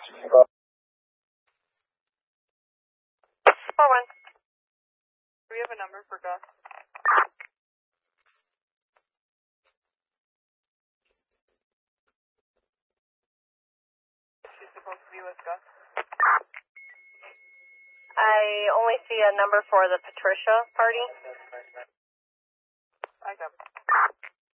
4-1. Do we have a number for Gus? Is she supposed to be with Gus? I only see a number for the Patricia party. I got it.